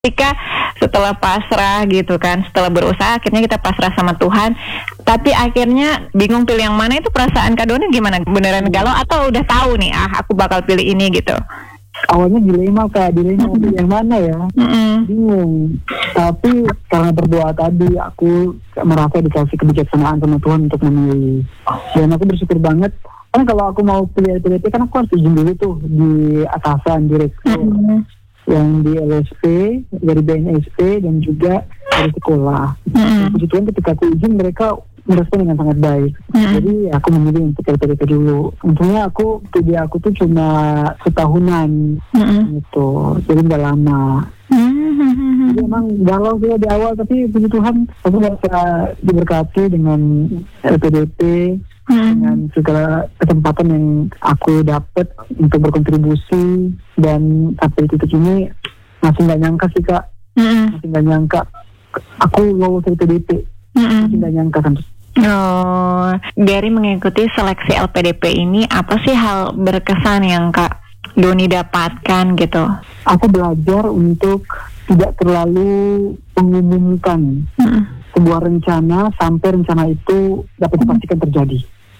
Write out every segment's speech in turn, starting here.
ketika setelah pasrah gitu kan, setelah berusaha akhirnya kita pasrah sama Tuhan, tapi akhirnya bingung pilih yang mana, itu perasaan Kak Doni gimana? Beneran galau atau udah tahu nih, aku bakal pilih ini gitu? Awalnya dilema pilih yang mana ya, bingung. Tapi karena berdoa tadi, aku merasa dikasih kebijaksanaan sama Tuhan untuk memilih. Dan aku bersyukur banget. Kan kalau aku mau pilih LPDP kan aku harus izin dulu tuh di atasan, direktur. Yang di LSP, dari BNSP, dan juga dari sekolah. Puji Tuhan ketika aku izin, mereka merespon dengan sangat baik. Jadi aku memilih untuk LPDP dulu. Untungnya studi aku tuh cuma setahunan gitu, jadi nggak lama. Jadi emang galau sih di awal, tapi puji Tuhan aku bisa diberkati dengan LPDP, dengan segala kesempatan yang aku dapat untuk berkontribusi. Dan sampai titik ini masih nggak nyangka sih Kak, masih nggak nyangka aku lolos LPDP, masih nggak nyangka kan. Oh, dari mengikuti seleksi LPDP ini, apa sih hal berkesan yang Kak Doni dapatkan gitu? Aku belajar untuk tidak terlalu mengumumkan sebuah rencana sampai rencana itu dapat dipastikan terjadi.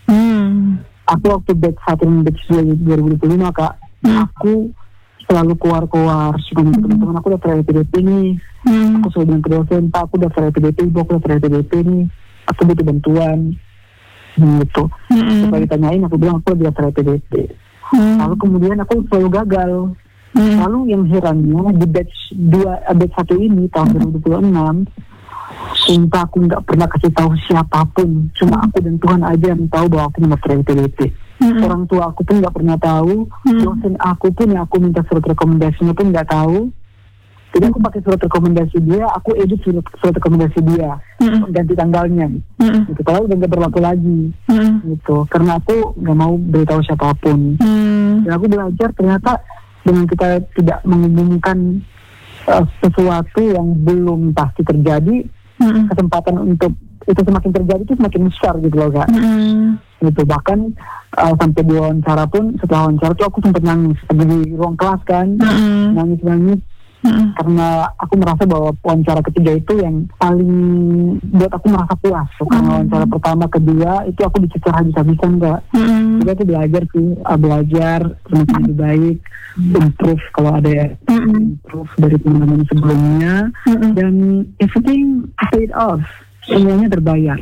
Aku waktu batch 1 dan batch 2 2025 Kak, aku selalu keluar dengan teman-teman, aku daftar LPDP nih. Aku selalu bilang ke dosen, Pak, aku daftar LPDP, Ibu, aku daftar LPDP nih, aku butuh bantuan gitu. Setelah ditanyain, aku bilang aku daftar LPDP. Lalu kemudian aku selalu gagal. Lalu yang herannya di batch 1 ini tahun 2026, sumpah aku nggak pernah kasih tahu siapapun, cuma aku dan Tuhan aja yang tahu bahwa aku daftar LPDP. Orang tua aku pun nggak pernah tahu, dosen aku pun yang aku minta surat rekomendasinya pun nggak tahu. Jadi aku pakai surat rekomendasi dia, aku edit surat rekomendasi dia, ganti tanggalnya, gitu. Kalau udah nggak berlaku lagi, gitu. Karena aku nggak mau beritahu siapapun. Dan aku belajar ternyata dengan kita tidak mengumumkan sesuatu yang belum pasti terjadi, kesempatan untuk itu semakin terjadi itu semakin besar gitu loh Kak. Gitu, bahkan sampai di wawancara pun, setelah wawancara tuh aku sempat nangis di ruang kelas kan, nangis karena aku merasa bahwa wawancara ketiga itu yang paling buat aku merasa puas. Karena wawancara pertama, kedua itu aku dicecer habis-habisan Kak. Jadi aku belajar semakin lebih baik, improve kalau ada improve dari pengalaman sebelumnya, dan everything paid off, semuanya terbayar.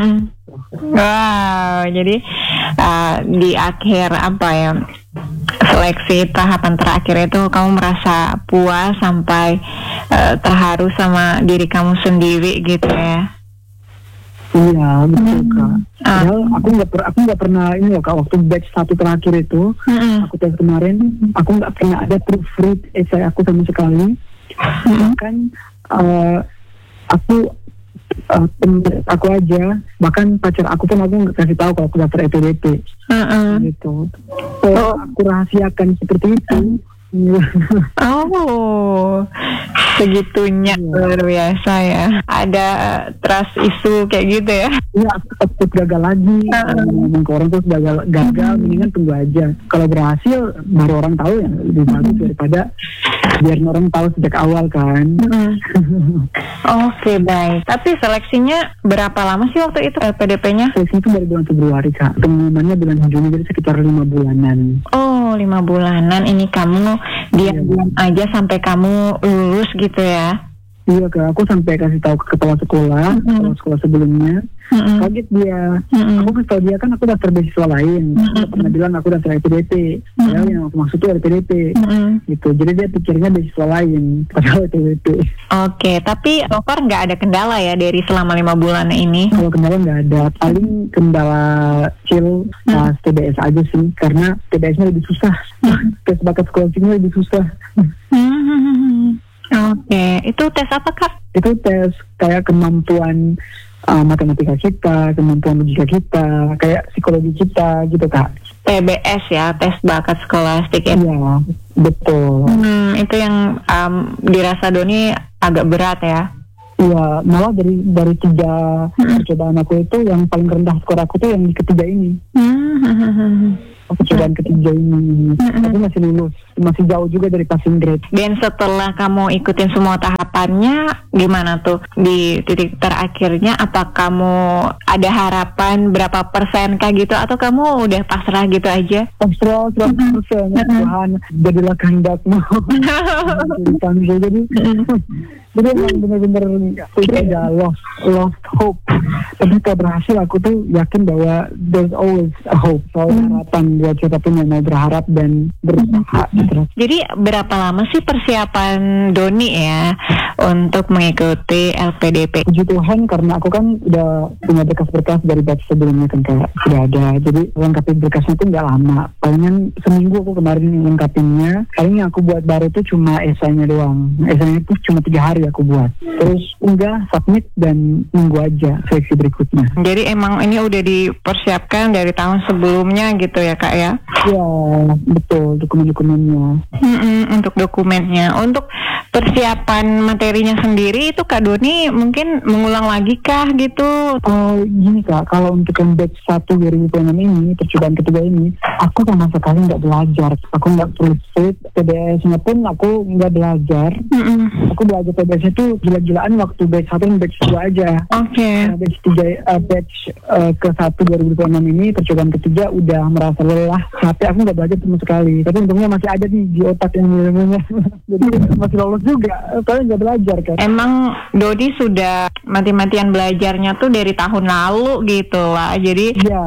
Wow, jadi di akhir seleksi tahapan terakhir itu kamu merasa puas sampai terharu sama diri kamu sendiri gitu ya? Iya betul Kak. Padahal aku nggak pernah ini loh Kak, waktu batch 1 terakhir itu aku tes kemarin, aku nggak pernah ada proofread essay aku sama sekali. Bahkan aku aja, bahkan pacar aku pun aku nggak kasih tahu kalau aku daftar LPDP gitu. Aku rahasiakan seperti itu. Oh, segitunya luar biasa ya. Ada trust isu kayak gitu ya? Iya, aku takut gagal lagi. Ngomong ke orang terus gagal, mendingan tunggu aja. Kalau berhasil, baru orang tahu ya lebih bagus daripada biar orang tahu sejak awal kan. Oke, baik. Tapi seleksinya berapa lama sih waktu itu LPDP-nya? Seleksi itu dari bulan Februari Kak. Pengumumannya bulan Juni, jadi sekitar 5 bulanan. Oh, 5 bulanan. Ini kamu diam aja sampai kamu lulus gitu ya? Iya Kak, aku sampai kasih tahu ke kepala sekolah sebelumnya. Kaget dia. Aku kasih tahu dia kan aku daftar beasiswa lain. Aku pernah bilang aku daftar LPDP. Padahal yang aku maksud itu LPDP. Gitu. Jadi dia pikirnya beasiswa lain, padahal LPDP. Oke, tapi so far nggak ada kendala ya dari selama 5 bulan ini? Kalau kendala nggak ada. Paling kendala kecil pas TBS aja sih, karena TBS-nya lebih susah. Tes bakat scoutingnya lebih susah. Oke, itu tes apa Kak? Itu tes kayak kemampuan matematika kita, kemampuan logika kita, kayak psikologi kita gitu Kak. TBS ya, tes bakat skolastik ya? Iya, betul. Itu yang dirasa Doni agak berat ya? Iya, malah dari 3 percobaan aku itu yang paling rendah skor aku tuh yang ketiga ini. percobaan ketiga ini. Tapi masih lulus, masih jauh juga dari passing grade. Dan setelah kamu ikutin semua tahapannya, gimana tuh di titik terakhirnya? Apa kamu ada harapan berapa persen kah gitu, atau kamu udah pasrah gitu aja? Pasrah 100%, Tuhan, jadilah kehendakmu. Jadi emang benar-benar udah lost hope. Tapi kalau berhasil, aku tuh yakin bahwa there's always a hope. Soal harapan buat siapapun yang mau berharap dan berusaha. Jadi berapa lama sih persiapan Doni ya untuk mengikuti LPDP? Puji Tuhan, karena aku kan udah punya berkas-berkas dari batch sebelumnya kan kayak sudah ada. Jadi lengkapin berkasnya tuh nggak lama. Palingan seminggu aku kemarin lengkapinnya. Paling yang aku buat baru tuh cuma esainya doang. Esainya tuh cuma 3 hari aku buat. Terus udah submit dan nunggu aja seleksi berikutnya. Jadi emang ini udah dipersiapkan dari tahun sebelumnya gitu ya Kak ya? Iya, betul, dokumen-dokumennya. Untuk dokumennya. Untuk persiapan materinya sendiri itu Kak Doni mungkin mengulang lagi kah gitu? Gini Kak, kalau untuk yang batch 1 2006 ini, percobaan ketiga ini, aku sama sekali nggak belajar. Aku nggak proofread, PBS-nya pun aku nggak belajar. Aku belajar PBS itu gila-gilaan waktu batch 1 dan batch 2 aja. Oke. Batch 3, batch ke-1 2006 ini, percobaan ketiga udah merasa lelah, capek, aku nggak belajar sama sekali. Tapi untungnya masih ada nih di otak yang namanya. Jadi masih lolos juga, soalnya nggak belajar kan. Emang Dodi sudah mati-matian belajarnya tuh dari tahun lalu gitu lah. Jadi ya,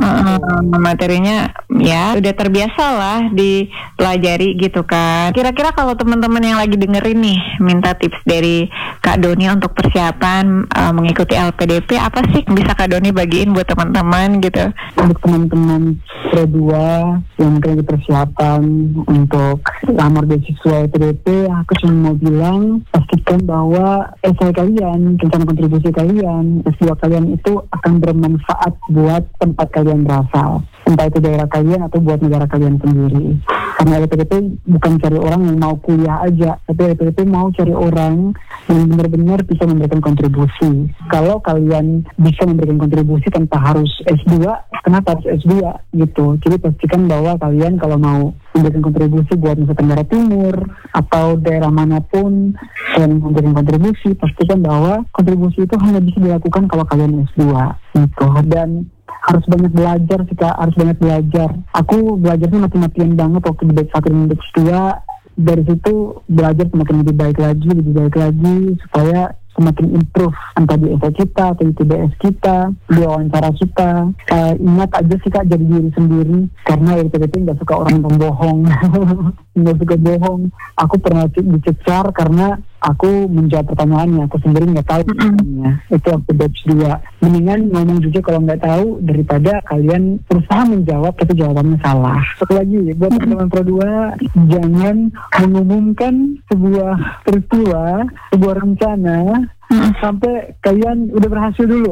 materinya ya udah terbiasa lah dipelajari gitu kan. Kira-kira kalau teman-teman yang lagi dengerin nih minta tips dari Kak Doni untuk persiapan mengikuti LPDP, apa sih bisa Kak Doni bagiin buat teman-teman gitu? Untuk teman-teman Pro 2 yang mungkin lagi persiapan untuk lamar beasiswa LPDP, aku cuma mau bilang pastikan bahwa esai kalian, rencana kontribusi kalian, S2 kalian itu akan bermanfaat buat tempat kalian berasal, entah itu daerah kalian atau buat negara kalian sendiri. Karena LPDP bukan cari orang yang mau kuliah aja, tapi LPDP mau cari orang yang benar-benar bisa memberikan kontribusi. Kalau kalian bisa memberikan kontribusi tanpa harus S2, kenapa harus S2 gitu? Jadi pastikan bahwa kalian kalau mau memberikan kontribusi buat Nusa Tenggara Timur atau daerah manapun yang memberikan kontribusi, pastikan bahwa kontribusi itu hanya bisa dilakukan kalau kalian S2 gitu. Dan harus banyak belajar sih Kak, harus banyak belajar. Aku belajarnya mati-matian banget waktu di batch 1 dan batch 2. Dari situ belajar semakin lebih baik lagi supaya semakin improve entah di esai kita atau di TBS kita, di wawancara kita. Ingat aja sih Kak, jadi diri sendiri, karena LPDP nggak suka orang pembohong. Nggak suka bohong. Aku pernah dicecar karena aku menjawab pertanyaannya, aku sendiri nggak tahu pertanyaannya. Itu waktu batch 2. Mendingan ngomong jujur kalau nggak tahu daripada kalian berusaha menjawab tapi jawabannya salah. Satu lagi buat teman-teman Pro 2, jangan mengumumkan sebuah peristiwa, sebuah rencana sampai kalian udah berhasil dulu.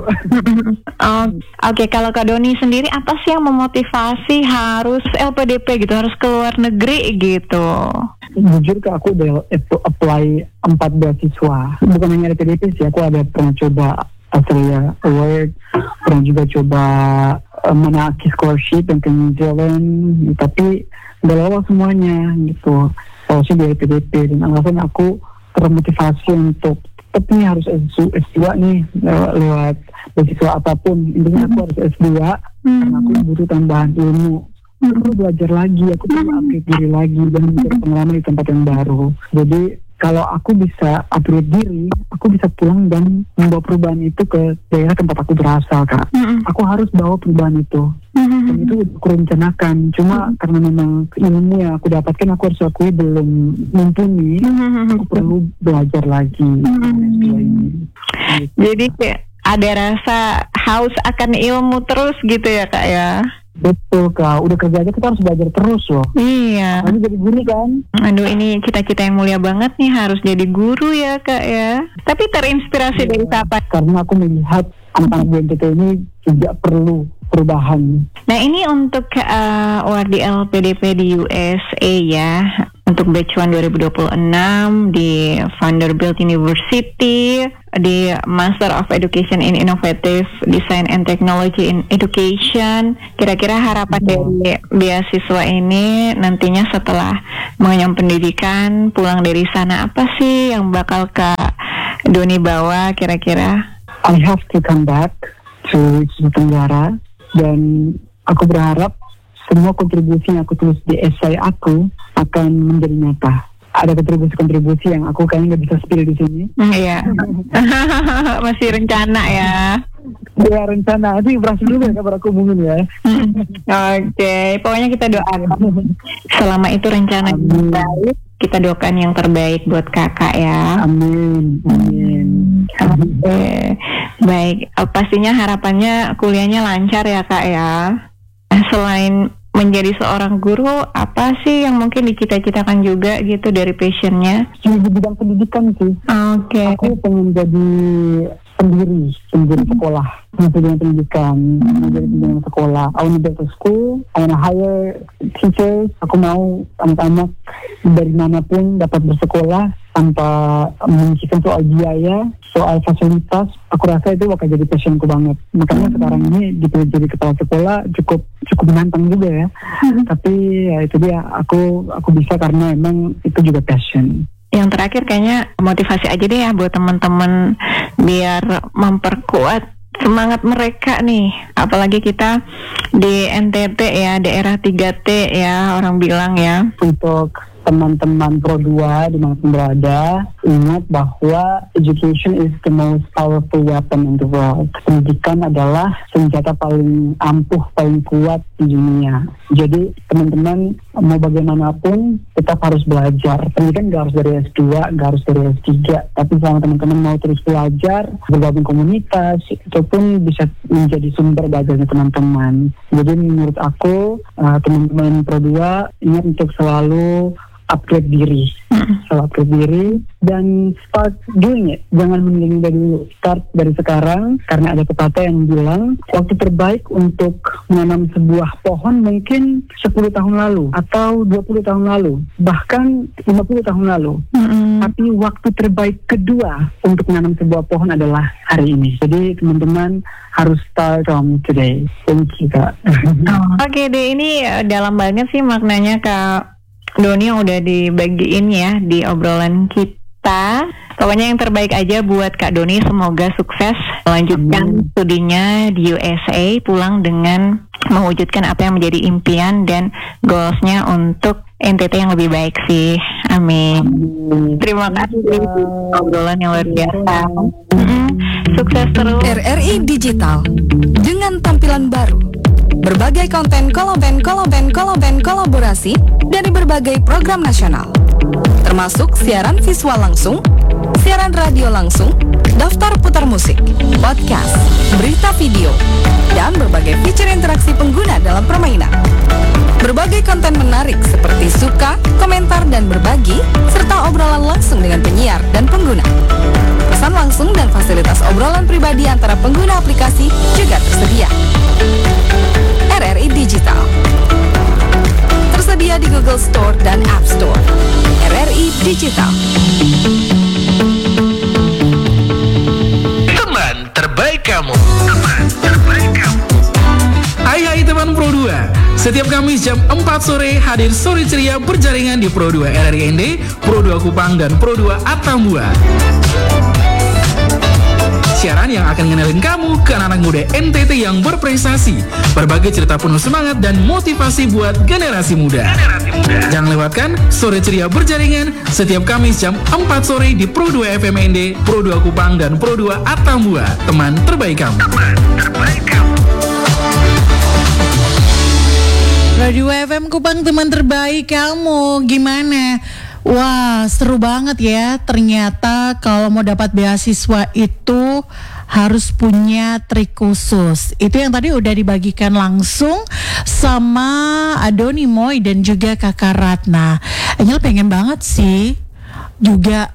Oke, kalau Kak Doni sendiri apa sih yang memotivasi harus LPDP gitu, harus keluar negeri gitu? Jujur Kak, aku udah apply 4 beasiswa. Bukan hanya LPDP sih, aku ada pernah coba Australia Award, pernah juga coba Manaki Scholarship yang ke New Zealand, tapi udah lolos semuanya gitu. Lolosnya di LPDP, dan alasan aku termotivasi untuk tapi harus S2 nih lewat beasiswa apapun. Intinya aku harus S2 karena aku butuh tambahan ilmu. Aku perlu belajar lagi, aku perlu upgrade diri lagi dan mencari pengalaman di tempat yang baru. Jadi kalau aku bisa upgrade diri, aku bisa pulang dan membawa perubahan itu ke daerah tempat aku berasal Kak. Aku harus bawa perubahan itu. Dan itu aku rencanakan. Cuma karena memang ilmu yang aku dapatkan, aku harus akui belum mumpuni. Aku perlu belajar lagi. Jadi kayak ada rasa haus akan ilmu terus gitu ya Kak ya? Betul Kak, udah kerja aja kita harus belajar terus loh. Iya. Ini jadi guru kan? Aduh, ini cita-cita yang mulia banget nih, harus jadi guru ya Kak ya. Tapi terinspirasi dari siapa? Karena aku melihat anak-anak BNPT ini tidak perlu perubahan. Nah ini untuk award di LPDP di USA ya, untuk batch 1 2026 di Vanderbilt University, di Master of Education in Innovative Design and Technology in Education. Kira-kira harapan dari beasiswa ini nantinya setelah mengenyam pendidikan, pulang dari sana, apa sih yang bakal Kak Doni bawa kira-kira? I have to come back to Tenggara, dan aku berharap semua kontribusi yang aku tulis di esai aku akan menjadi nyata. Ada kontribusi yang aku kayaknya nggak bisa spill di sini. Iya. Masih rencana ya. Ya, rencana. Nanti berhasil juga kabar aku umumin ya. Oke, pokoknya kita doakan selama itu rencana yang baik. Kita doakan yang terbaik buat kakak ya. Amin. Oke. Baik, pastinya harapannya kuliahnya lancar ya kak ya. Selain menjadi seorang guru, apa sih yang mungkin dicita-citakan juga gitu dari passionnya? Di bidang pendidikan sih. Oke. Aku pengen jadi pendiri sekolah, pendidikan, menjadi sekolah. I want to build a school, I want to hire teachers. Aku mau anak-anak dari manapun dapat bersekolah tanpa memikirkan soal biaya, soal fasilitas. Aku rasa itu bakal jadi passionku banget. Makanya sekarang ini dipilih jadi kepala sekolah cukup menantang juga ya. Tapi ya itu dia, aku bisa karena emang itu juga passion. Yang terakhir kayaknya motivasi aja deh ya buat teman-teman biar memperkuat semangat mereka nih. Apalagi kita di NTT ya, daerah 3T ya orang bilang ya. Untuk teman-teman Pro 2 dimanapun berada, ingat bahwa education is the most powerful weapon in the world. Pendidikan adalah senjata paling ampuh, paling kuat di dunia. Jadi teman-teman mau bagaimanapun tetap harus belajar. Pendidikan gak harus dari S2, gak harus dari S3, tapi selama teman-teman mau terus belajar, bergabung komunitas, itu pun bisa menjadi sumber belajarnya teman-teman. Jadi menurut aku, teman-teman Pro 2 ingat untuk selalu upgrade diri, dan start doing it. Jangan menunda dulu, start dari sekarang, karena ada pepatah yang bilang waktu terbaik untuk menanam sebuah pohon mungkin 10 tahun lalu atau 20 tahun lalu, bahkan 50 tahun lalu. Tapi waktu terbaik kedua untuk menanam sebuah pohon adalah hari ini. Jadi teman-teman harus start from today. Thank you Kak. Oke deh, ini dalam banget sih maknanya Kak Doni yang udah dibagiin ya di obrolan kita. Pokoknya yang terbaik aja buat Kak Doni. Semoga sukses melanjutkan studinya di USA, pulang dengan mewujudkan apa yang menjadi impian dan goalsnya untuk NTT yang lebih baik sih. Amin. Terima kasih obrolan yang luar biasa. Sukses terus. RRI Digital dengan tampilan baru, berbagai konten kolaborasi dari berbagai program nasional, termasuk siaran visual langsung, siaran radio langsung, daftar putar musik, podcast, berita video, dan berbagai fitur interaksi pengguna dalam permainan. Berbagai konten menarik seperti suka, komentar, dan berbagi, serta obrolan langsung dengan penyiar dan pengguna. Pesan langsung dan fasilitas obrolan pribadi antara pengguna aplikasi juga tersedia. RRI Digital tersedia di Google Store dan App Store. RRI Digital, teman terbaik kamu. Hai teman Pro 2. Setiap Kamis jam 4 sore hadir Sore Ceria berjaringan di Pro 2 RRI ND, Pro 2 Kupang, dan Pro 2 Atambua. Siaran yang akan ngenalin kamu ke anak-anak muda NTT yang berprestasi, berbagai cerita penuh semangat dan motivasi buat generasi muda. Jangan lewatkan Sore Ceria berjaringan setiap Kamis jam 4 sore di Pro 2 FM ND, Pro 2 Kupang, dan Pro 2 Atambua. Teman terbaik kamu. Radio FM Kupang, teman terbaik kamu. Gimana? Wah, seru banget ya. Ternyata kalau mau dapat beasiswa itu harus punya trik khusus. Itu yang tadi udah dibagikan langsung sama Doni Moy dan juga Kakak Ratna. Angel pengen banget sih juga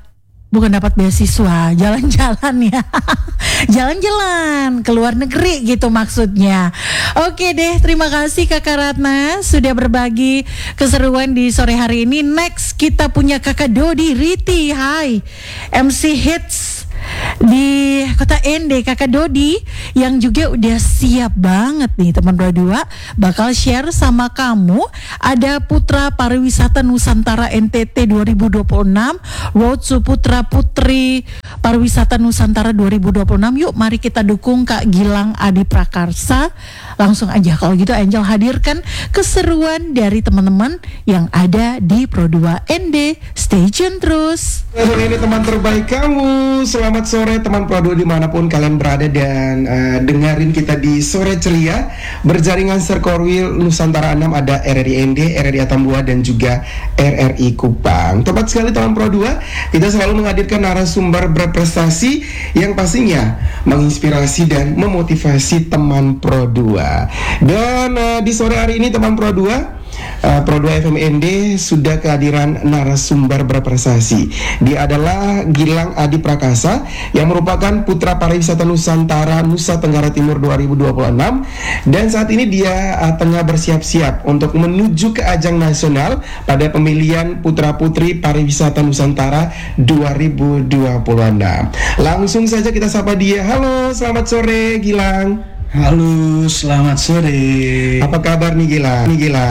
bukan dapat beasiswa, jalan-jalan ya. Jalan-jalan ke luar negeri gitu maksudnya. Oke deh, terima kasih Kakak Ratna sudah berbagi keseruan di sore hari ini. Next kita punya Kakak Dodi Riti. Hai, MC Hits di Kota Ende. Kakak Dodi yang juga udah siap banget nih teman berdua bakal share sama kamu. Ada Putra Pariwisata Nusantara NTT 2026, Road to Putra Putri Pariwisata Nusantara 2026. Yuk mari kita dukung Kak Gilang Adi Prakarsa. Langsung aja kalau gitu Angel hadirkan keseruan dari teman-teman yang ada di Pro 2 ND. Stay tune terus. Ini teman terbaik kamu. Selamat sore teman Pro 2 dimanapun kalian berada, dan dengerin kita di Sore Ceria berjaringan Serkorwil Nusantara 6. Ada RRI ND, RRI Atambua, dan juga RRI Kupang. Tepat sekali teman Pro 2, kita selalu menghadirkan narasumber berprestasi yang pastinya menginspirasi dan memotivasi teman Pro 2. Dan di sore hari ini teman Pro 2, Pro 2 FM ND sudah kehadiran narasumber berprestasi. Dia adalah Gilang Adi Prakasa yang merupakan Putra Pariwisata Nusantara Nusa Tenggara Timur 2026, dan saat ini dia tengah bersiap-siap untuk menuju ke ajang nasional pada pemilihan Putra Putri Pariwisata Nusantara 2026. Langsung saja kita sapa dia. Halo, selamat sore Gilang. Halo, selamat sore. Apa kabar nih Gilang?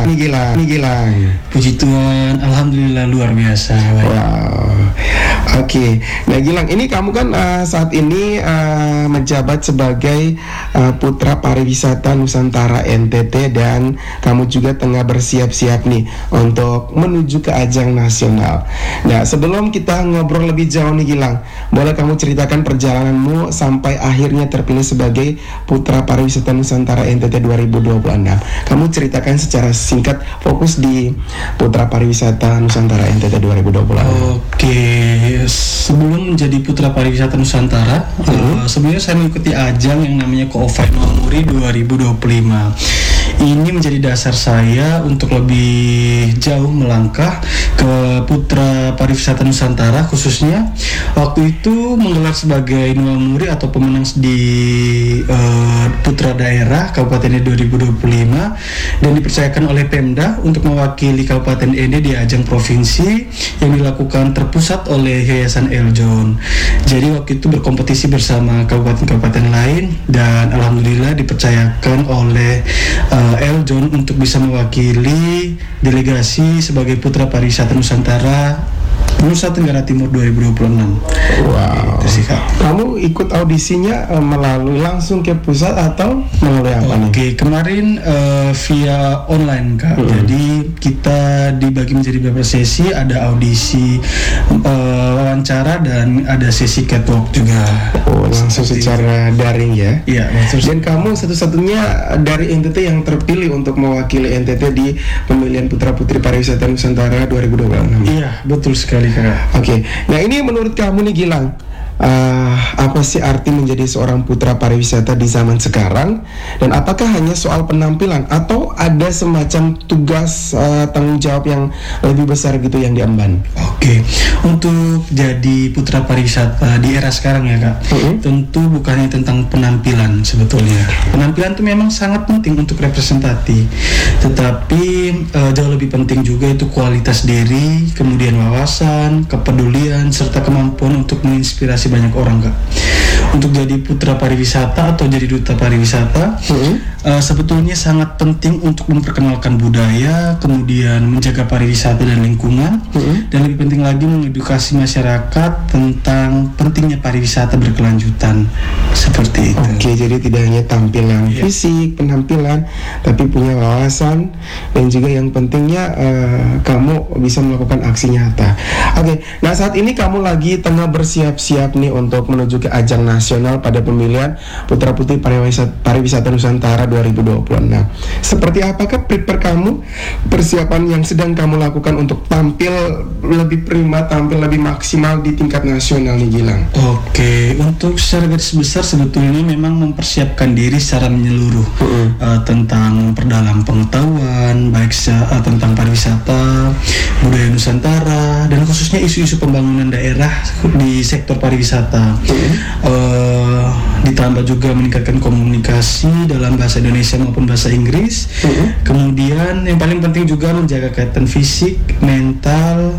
Puji Tuhan, alhamdulillah luar biasa. Wow. Oke. Nah Gilang, ini kamu kan saat ini menjabat sebagai Putra Pariwisata Nusantara NTT, dan kamu juga tengah bersiap-siap nih untuk menuju ke ajang nasional. Nah, sebelum kita ngobrol lebih jauh nih Gilang, boleh kamu ceritakan perjalananmu sampai akhirnya terpilih sebagai Putra Pariwisata Nusantara NTT 2026. Kamu ceritakan secara singkat, fokus di Putra Pariwisata Nusantara NTT 2026. Oke, sebelum menjadi Putra Pariwisata Nusantara, sebelumnya saya mengikuti ajang yang namanya Koofai Mamuri 2025. Ini menjadi dasar saya untuk lebih jauh melangkah ke Putra Pariwisata Nusantara, khususnya waktu itu menggelar sebagai Nuamuri atau pemenang di Putra Daerah Kabupaten 2025, dan dipercayakan oleh Pemda untuk mewakili Kabupaten Ende di ajang provinsi yang dilakukan terpusat oleh Yayasan Eljon. Jadi waktu itu berkompetisi bersama kabupaten-kabupaten lain, dan alhamdulillah dipercayakan oleh Eljon untuk bisa mewakili delegasi sebagai Putra Pariwisata Nusantara Nusa Tenggara Timur 2026. Wow. Itu sih, Kak. Kamu ikut audisinya melalui langsung ke pusat atau melalui apa nih? Oke, kemarin via online, Kak. Jadi kita dibagi menjadi beberapa sesi, ada audisi, wawancara, dan ada sesi catwalk juga. Oh, langsung secara daring ya? Iya, betul. Dan kamu satu-satunya dari NTT yang terpilih untuk mewakili NTT di pemilihan Putra Putri Pariwisata Nusantara 2026. Iya, betul sekali, Kak. Oke. Nah, ini menurut kamu nih Gilang, apa sih arti menjadi seorang putra pariwisata di zaman sekarang, dan apakah hanya soal penampilan atau ada semacam tugas tanggung jawab yang lebih besar gitu yang diemban? Oke, untuk jadi putra pariwisata di era sekarang ya Kak, tentu bukannya tentang penampilan sebetulnya. Penampilan itu memang sangat penting untuk representasi, tetapi jauh lebih penting juga itu kualitas diri, kemudian wawasan, kepedulian, serta kemampuan untuk menginspirasi banyak orang, Kak. Untuk jadi putra pariwisata atau jadi duta pariwisata, sebetulnya sangat penting untuk memperkenalkan budaya, kemudian menjaga pariwisata dan lingkungan, dan lebih penting lagi mengedukasi masyarakat tentang pentingnya pariwisata berkelanjutan, seperti itu. Oke, jadi tidak hanya tampilan fisik, penampilan, tapi punya wawasan, dan juga yang pentingnya kamu bisa melakukan aksi nyata. Oke, nah saat ini kamu lagi tengah bersiap-siap nih untuk menuju menuju ke ajang nasional pada pemilihan Putra Putri Pariwisata Nusantara 2026. Seperti apakah prepare kamu, persiapan yang sedang kamu lakukan untuk tampil lebih prima, tampil lebih maksimal di tingkat nasional nih Gilang? Oke, untuk secara garis besar sebetulnya memang mempersiapkan diri secara menyeluruh tentang perdalam pengetahuan, baik tentang pariwisata, budaya Nusantara, dan khususnya isu-isu pembangunan daerah di sektor pariwisata. Ditambah juga meningkatkan komunikasi dalam bahasa Indonesia maupun bahasa Inggris. Kemudian yang paling penting juga menjaga kesehatan fisik, mental,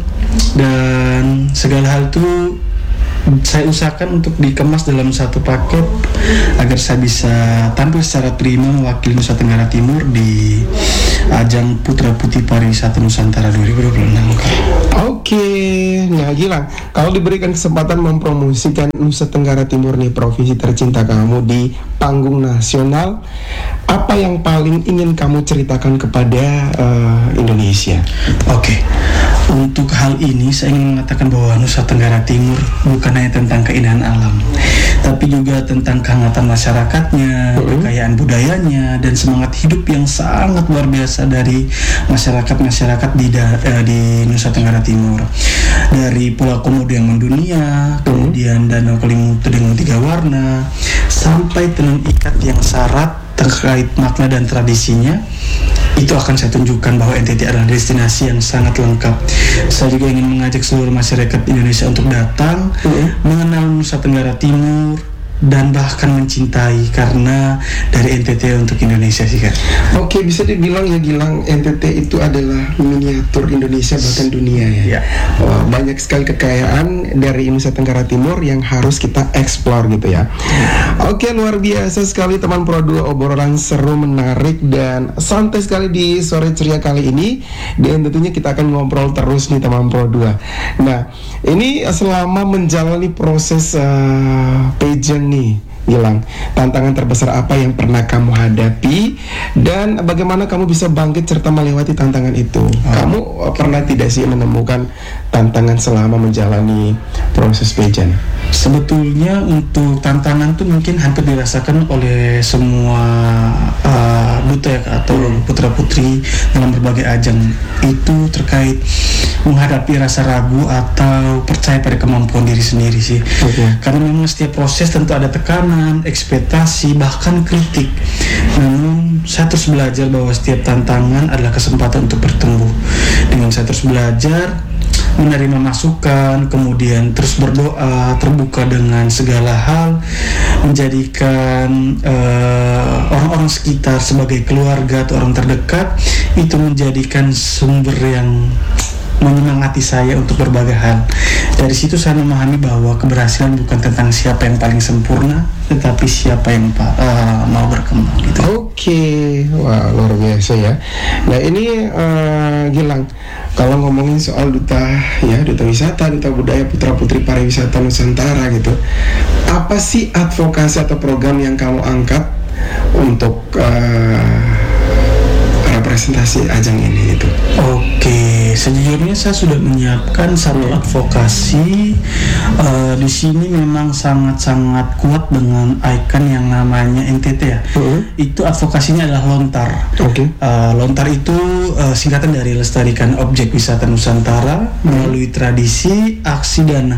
dan segala hal itu saya usahakan untuk dikemas dalam satu paket agar saya bisa tampil secara prima mewakili Nusa Tenggara Timur di ajang Putra Putri Pariwisata Nusantara 2026. Oke, nah Gilang, kalau diberikan kesempatan mempromosikan Nusa Tenggara Timur nih, provinsi tercinta kamu di panggung nasional, apa yang paling ingin kamu ceritakan kepada Indonesia? Oke. Untuk hal ini saya ingin mengatakan bahwa Nusa Tenggara Timur bukan hanya tentang keindahan alam, tapi juga tentang kehangatan masyarakatnya, kekayaan budayanya, dan semangat hidup yang sangat luar biasa dari masyarakat di Nusa Tenggara Timur. Dari Pulau Komodo yang mendunia, kemudian Danau Kelimutu dengan 3 warna, sampai tenun ikat yang syarat terkait makna dan tradisinya, itu akan saya tunjukkan bahwa NTT adalah destinasi yang sangat lengkap. Saya juga ingin mengajak seluruh masyarakat Indonesia untuk datang, mengenal Nusa Tenggara Timur, dan bahkan mencintai, karena dari NTT untuk Indonesia sih Kak. Oke, bisa dibilang ya Gilang, NTT itu adalah miniatur Indonesia bahkan dunia ya. Wah, banyak sekali kekayaan dari Nusa Tenggara Timur yang harus kita eksplor gitu ya. Oke, luar biasa sekali teman Pro 2, obrolan seru, menarik, dan santai sekali di sore ceria kali ini. Dan tentunya kita akan ngobrol terus nih teman Pro 2. Nah, ini selama menjalani proses pageant nih Gilang, tantangan terbesar apa yang pernah kamu hadapi dan bagaimana kamu bisa bangkit serta melewati tantangan itu? Kamu pernah tidak sih menemukan tantangan selama menjalani proses pageant? Sebetulnya untuk tantangan itu mungkin hampir dirasakan oleh semua duta atau putra-putri dalam berbagai ajang, itu terkait menghadapi rasa ragu atau percaya pada kemampuan diri sendiri sih. Karena memang setiap proses tentu ada tekanan, ekspektasi, bahkan kritik. Namun saya terus belajar bahwa setiap tantangan adalah kesempatan untuk bertumbuh. Dengan saya terus belajar, menerima masukan, kemudian terus berdoa, terbuka dengan segala hal, menjadikan orang-orang sekitar sebagai keluarga atau orang terdekat, itu menjadikan sumber yang menyemangati saya untuk berbagai hal. Dari situ saya memahami bahwa keberhasilan bukan tentang siapa yang paling sempurna, tetapi siapa yang mau berkembang gitu. Oke, wah luar biasa ya. Nah ini Gilang, kalau ngomongin soal duta wisata, duta budaya, putra putri pariwisata Nusantara gitu, apa sih advokasi atau program yang kamu angkat untuk representasi ajang ini itu? Oke, sejujurnya saya sudah menyiapkan satu advokasi. Di sini memang sangat-sangat kuat dengan ikon yang namanya NTT ya. Itu advokasinya adalah lontar. Lontar itu singkatan dari lestarikan objek wisata Nusantara melalui tradisi, aksi, dan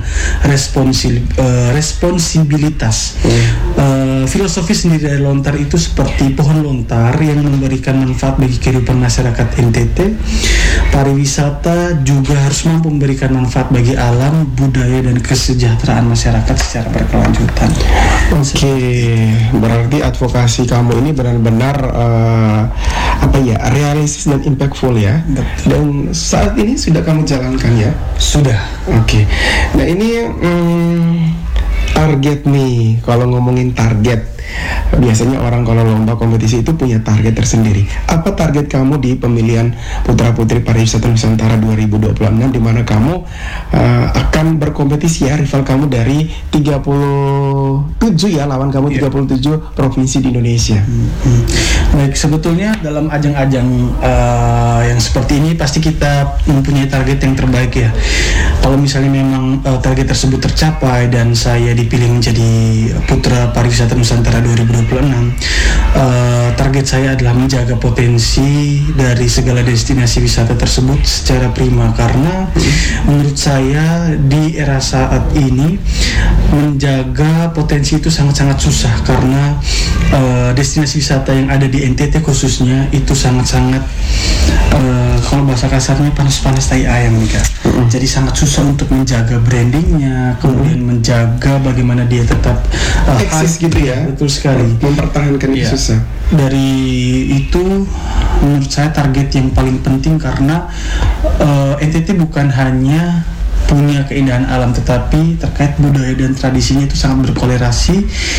responsibilitas. Filosofi sendiri dari lontar itu seperti pohon lontar yang memberikan manfaat bagi kehidupan masyarakat NTT. Pariwisata juga harus mampu memberikan manfaat bagi alam, budaya, dan kesejahteraan masyarakat secara berkelanjutan. Oke, berarti advokasi kamu ini benar-benar realistis dan impactful ya. Betul. Dan saat ini sudah kamu jalankan ya? Sudah. Oke. Nah ini target nih, kalau ngomongin target, biasanya orang kalau lomba kompetisi itu punya target tersendiri. Apa target kamu di pemilihan Putra Putri Pariwisata Nusantara 2026, di mana kamu akan berkompetisi ya, rival kamu dari 37 ya, lawan kamu 37 provinsi di Indonesia. Baik, sebetulnya dalam ajang-ajang yang seperti ini pasti kita mempunyai target yang terbaik ya. Kalau misalnya memang target tersebut tercapai dan saya dipilih terpilih menjadi Putra Pariwisata Nusantara 2026, target saya adalah menjaga potensi dari segala destinasi wisata tersebut secara prima, karena menurut saya di era saat ini menjaga potensi itu sangat-sangat susah, karena destinasi wisata yang ada di NTT khususnya itu sangat-sangat kalau bahasa kasarnya panas-panas tai ayam nih Kak. Jadi sangat susah untuk menjaga brandingnya, kemudian menjaga bagaimana dia tetap eksis gitu ya. Betul sekali. Mempertahankan itu susah. Dari itu menurut saya target yang paling penting, karena NTT bukan hanya punya keindahan alam, tetapi terkait budaya dan tradisinya itu sangat berkolerasi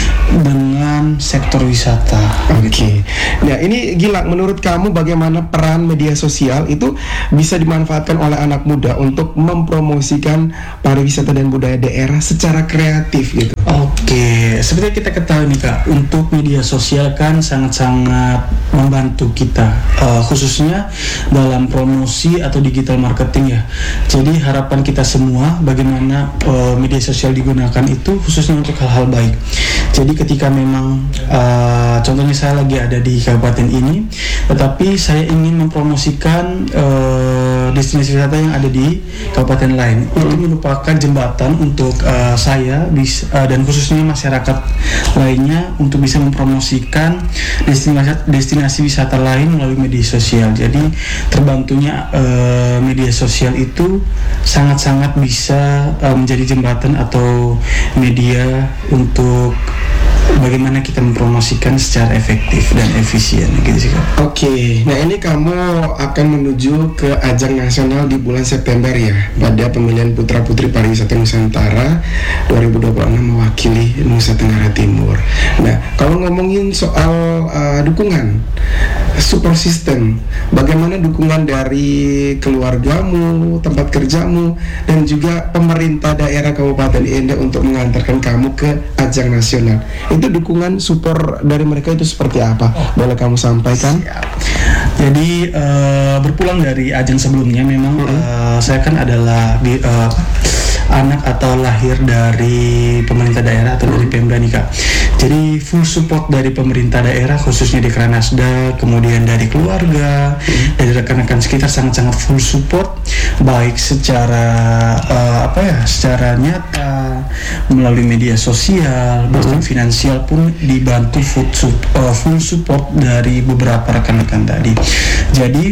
dengan sektor wisata. Oke. Nah ini Gilang, menurut kamu bagaimana peran media sosial itu bisa dimanfaatkan oleh anak muda untuk mempromosikan pariwisata dan budaya daerah secara kreatif gitu? Oke, seperti kita ketahui nih Kak, untuk media sosial kan sangat-sangat membantu kita, khususnya dalam promosi atau digital marketing ya. Jadi harapan kita semua bagaimana media sosial digunakan itu khususnya untuk hal-hal baik. Jadi ketika memang contohnya saya lagi ada di kabupaten ini, tetapi saya ingin mempromosikan destinasi wisata yang ada di kabupaten lain, itu merupakan jembatan untuk saya dan khususnya masyarakat lainnya untuk bisa mempromosikan destinasi wisata lain melalui media sosial. Jadi terbantunya media sosial itu sangat-sangat bisa menjadi jembatan atau media untuk bagaimana kita mempromosikan secara efektif dan efisien gitu sih Kak. Oke, nah ini kamu akan menuju ke ajang nasional di bulan September ya, pada pemilihan Putra Putri Pariwisata Nusantara 2026 mewakili Nusa Tenggara Timur. Nah, kalau ngomongin soal dukungan support system, bagaimana dukungan dari keluargamu, tempat kerjamu, dan juga pemerintah daerah Kabupaten Ende untuk mengantarkan kamu ke ajang nasional? Itu dukungan support dari mereka itu seperti apa? Boleh kamu sampaikan? Jadi berpulang dari ajang sebelumnya, memang saya kan adalah anak atau lahir dari pemerintah daerah atau dari Pemda nih Kak. Jadi full support dari pemerintah daerah khususnya di Kranasda, kemudian dari keluarga, dari rekan-rekan sekitar sangat-sangat full support, baik secara secara nyata melalui media sosial, bahkan finansial pun dibantu full support dari beberapa rekan-rekan tadi. Jadi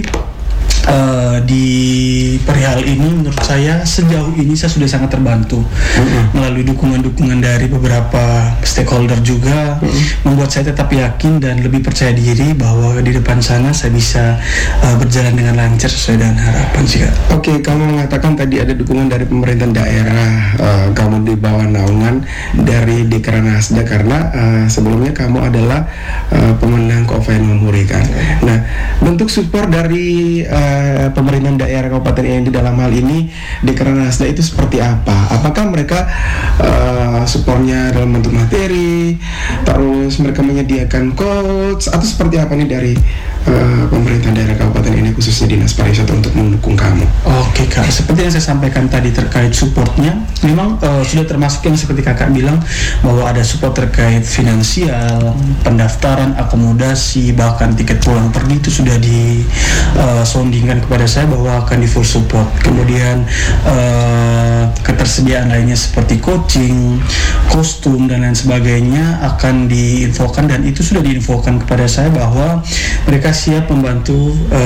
di perihal ini menurut saya sejauh ini saya sudah sangat terbantu melalui dukungan-dukungan dari beberapa stakeholder juga, membuat saya tetap yakin dan lebih percaya diri bahwa di depan sana saya bisa berjalan dengan lancar sesuai dengan harapan sih Kak. Oke, kamu mengatakan tadi ada dukungan dari pemerintah daerah, kamu di bawah naungan dari Dekranasda karena sebelumnya kamu adalah pemenang Kofian Memori kan. Nah, bentuk support dari pemerintahan daerah Kabupaten Ende dalam hal ini di Kranasda itu seperti apa? Apakah mereka supportnya dalam bentuk materi, terus mereka menyediakan coach, atau seperti apa nih dari pemerintah daerah Kabupaten Ende khususnya Dinas Pariwisata untuk mendukung kamu? Oke Kak, seperti yang saya sampaikan tadi terkait supportnya, memang sudah termasuk yang seperti Kakak bilang bahwa ada support terkait finansial, pendaftaran, akomodasi, bahkan tiket pulang pergi itu sudah disondingkan kepada saya bahwa akan di full support. Kemudian ketersediaan lainnya seperti coaching, kostum dan lain sebagainya akan diinfokan, dan itu sudah diinfokan kepada saya bahwa mereka siap membantu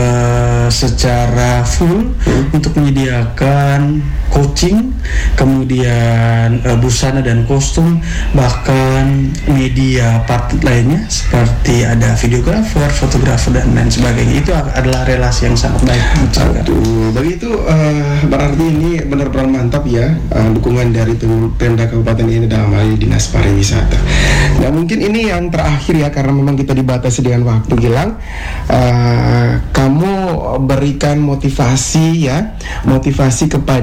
secara full untuk menyediakan coaching, kemudian busana dan kostum, bahkan media part lainnya seperti ada videografer, fotografer dan lain sebagainya. Itu adalah relasi yang sangat baik. Aduh, begitu berarti ini benar-benar mantap ya, dukungan dari Pemda Kabupaten ini dalam hal ini Dinas Pariwisata. Nah mungkin ini yang terakhir ya, karena memang kita dibatasi dengan waktu. Gilang, kamu berikan motivasi kepada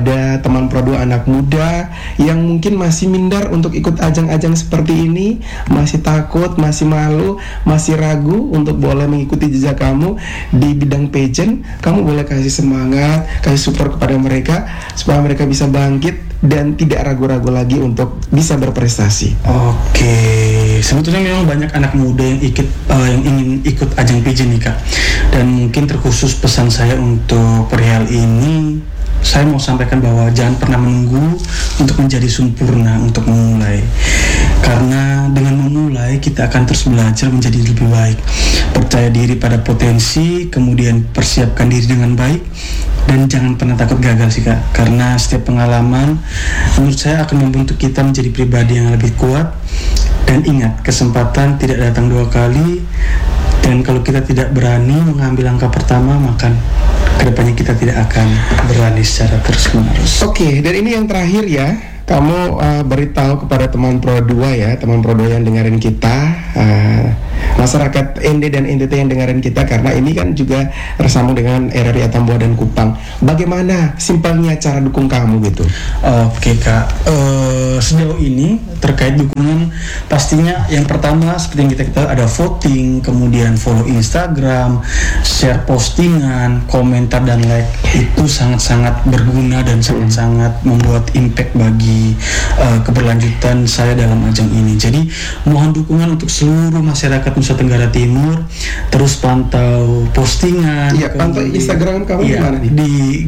teman Pro2 anak muda yang mungkin masih minder untuk ikut ajang-ajang seperti ini, masih takut, masih malu, masih ragu untuk boleh mengikuti jejak kamu di bidang pageant, kamu boleh kasih semangat, kasih support kepada mereka supaya mereka bisa bangkit dan tidak ragu-ragu lagi untuk bisa berprestasi. Oke, sebetulnya memang banyak anak muda yang ingin ikut ajang pageant nih Kak. Dan mungkin terkhusus pesan saya untuk perihal ini, saya mau sampaikan bahwa jangan pernah menunggu untuk menjadi sempurna untuk memulai. Karena dengan memulai kita akan terus belajar menjadi lebih baik. Percaya diri pada potensi, kemudian persiapkan diri dengan baik, dan jangan pernah takut gagal sih Kak. Karena setiap pengalaman menurut saya akan membentuk kita menjadi pribadi yang lebih kuat. Dan ingat, kesempatan tidak datang 2 kali. Dan kalau kita tidak berani mengambil langkah pertama, maka kedepannya kita tidak akan berani secara terus-menerus. Oke, dan ini yang terakhir ya. Kamu beritahu kepada teman Pro2 ya, teman Pro2 yang dengerin kita, masyarakat ND dan NTT yang dengerin kita, karena ini kan juga tersambung dengan RRI Atambua dan Kupang. Bagaimana simpelnya cara dukung kamu gitu? Oke Kak, sejauh ini terkait dukungan, pastinya yang pertama seperti yang kita ketahui ada voting, kemudian follow Instagram, share postingan, komentar dan like. Itu sangat-sangat berguna dan sangat-sangat membuat impact bagi keberlanjutan saya dalam ajang ini. Jadi mohon dukungan untuk seluruh masyarakat Nusa Tenggara Timur. Terus pantau postingan. Iya, pantau Instagram kamu di mana nih? Di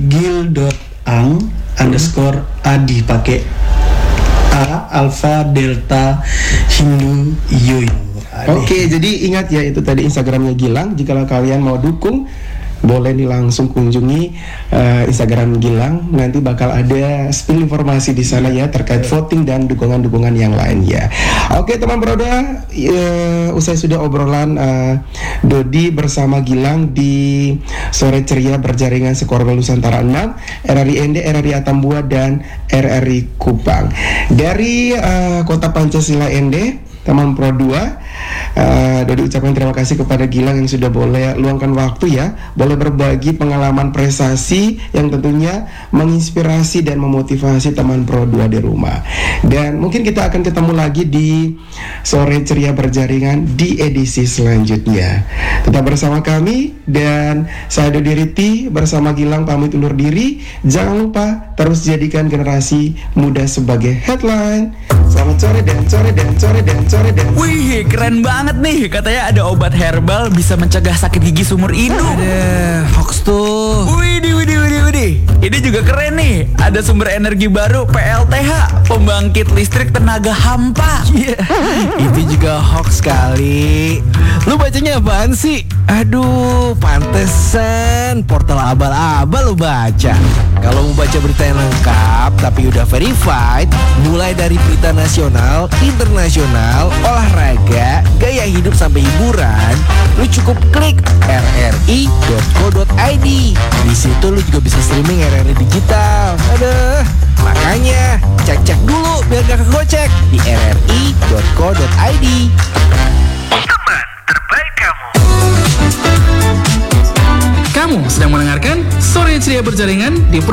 gil.ang_adi pakai A Alpha Delta Hindu Yoyo. Oke, jadi ingat ya, itu tadi Instagramnya Gilang. Jika kalian mau dukung, boleh nih langsung kunjungi Instagram Gilang. Nanti bakal ada spill informasi di sana ya terkait voting dan dukungan-dukungan yang lain ya. Oke teman Pro2, usai sudah obrolan Dodi bersama Gilang di Sore Ceria Berjaringan Sekorwil Nusantara 6, RRI ND, RRI Atambua dan RRI Kupang. Dari Kota Pancasila ND, teman Pro2, Dodi ucapkan terima kasih kepada Gilang yang sudah boleh luangkan waktu ya, boleh berbagi pengalaman prestasi yang tentunya menginspirasi dan memotivasi teman Pro2 di rumah. Dan mungkin kita akan ketemu lagi di Sore Ceria Berjaringan di edisi selanjutnya. Tetap bersama kami, dan saya Dodi Riti bersama Gilang pamit undur diri. Jangan lupa terus jadikan generasi muda sebagai headline. Selamat sore dan sore dan sore dan sore dan. Wih, keren banget nih. Katanya ada obat herbal bisa mencegah sakit gigi seumur hidup. Ada hoax tuh. Widih. Ini juga keren nih. Ada sumber energi baru PLTH, pembangkit listrik tenaga hampa. Itu juga hoax kali. Lu bacanya apaan sih? Aduh, pantesan portal abal-abal lu baca. Kalau mau baca berita yang lengkap tapi udah verified, mulai dari berita nasional, internasional, olahraga, gaya hidup sampai hiburan, lu cukup klik rri.co.id. Di situ lu juga bisa streaming RRI digital. Aduh, makanya cek-cek dulu biar gak kegocek di rri.co.id. Teman terbaik kamu. Kamu sedang mendengarkan Sore Ceria Berjaringan di